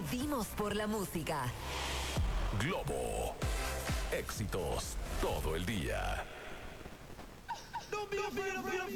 Vivimos por la música. Globo. Éxitos todo el día. Don't be afraid of